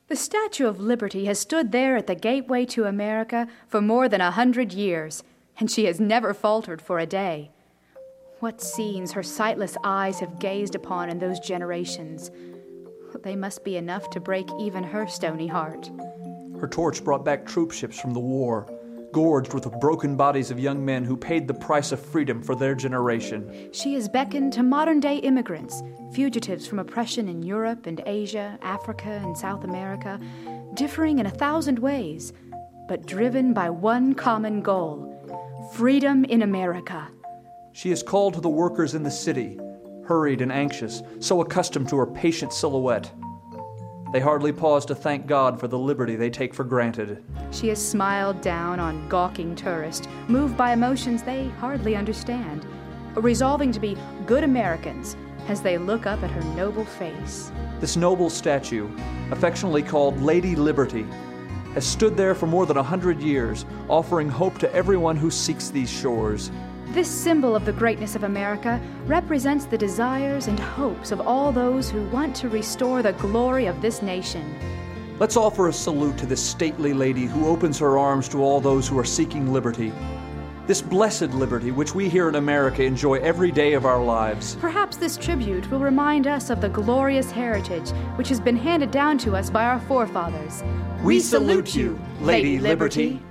The Statue of Liberty has stood there at the gateway to America for more than 100 years, and she has never faltered for a day. What scenes her sightless eyes have gazed upon in those generations. They must be enough to break even her stony heart. Her torch brought back troop ships from the war, gorged with the broken bodies of young men who paid the price of freedom for their generation. She has beckoned to modern-day immigrants, fugitives from oppression in Europe and Asia, Africa and South America, differing in 1,000 ways, but driven by one common goal: freedom in America. She has called to the workers in the city, hurried and anxious, so accustomed to her patient silhouette. They hardly pause to thank God for the liberty they take for granted. She has smiled down on gawking tourists, moved by emotions they hardly understand, resolving to be good Americans as they look up at her noble face. This noble statue, affectionately called Lady Liberty, has stood there for more than 100 years, offering hope to everyone who seeks these shores. This symbol of the greatness of America represents the desires and hopes of all those who want to restore the glory of this nation. Let's offer a salute to this stately lady who opens her arms to all those who are seeking liberty. This blessed liberty which we here in America enjoy every day of our lives. Perhaps this tribute will remind us of the glorious heritage which has been handed down to us by our forefathers. We salute you, Lady Liberty.